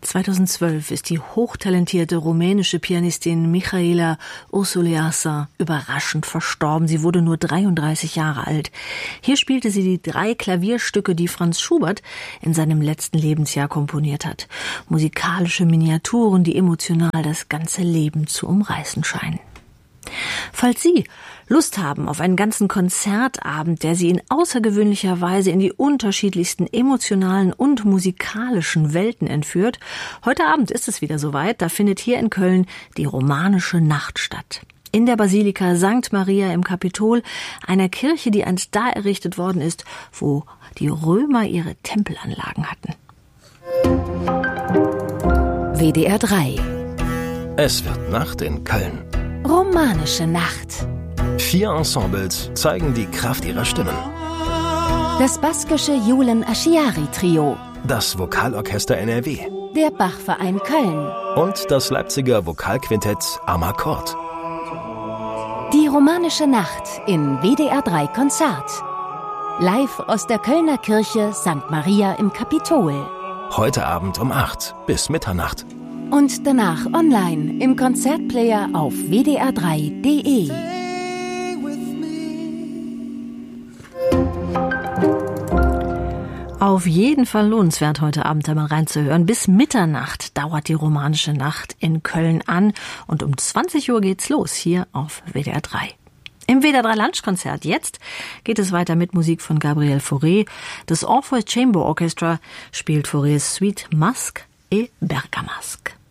2012 ist die hochtalentierte rumänische Pianistin Mihaela Ursuleasa überraschend verstorben. Sie wurde nur 33 Jahre alt. Hier spielte sie die 3 Klavierstücke, die Franz Schubert in seinem letzten Lebensjahr komponiert hat. Musikalische Miniaturen, die emotional das ganze Leben zu umreißen scheinen. Falls Sie Lust haben auf einen ganzen Konzertabend, der Sie in außergewöhnlicher Weise in die unterschiedlichsten emotionalen und musikalischen Welten entführt, heute Abend ist es wieder soweit, da findet hier in Köln die Romanische Nacht statt. In der Basilika St. Maria im Kapitol, einer Kirche, die einst da errichtet worden ist, wo die Römer ihre Tempelanlagen hatten. WDR 3. Es wird Nacht in Köln. Romanische Nacht. 4 Ensembles zeigen die Kraft ihrer Stimmen. Das baskische Julen Aschiari Trio. Das Vokalorchester NRW. Der Bachverein Köln. Und das Leipziger Vokalquintett Amakord. Die Romanische Nacht in WDR 3 Konzert. Live aus der Kölner Kirche St. Maria im Kapitol. Heute Abend um 8 bis Mitternacht. Und danach online im Konzertplayer auf wdr3.de. Auf jeden Fall lohnenswert, heute Abend einmal reinzuhören. Bis Mitternacht dauert die Romanische Nacht in Köln an und um 20 Uhr geht's los hier auf WDR 3. Im WDR 3 Lunchkonzert jetzt geht es weiter mit Musik von Gabriel Fauré. Das Orpheus Chamber Orchestra spielt Faurés Suite Masque et Bergamasque.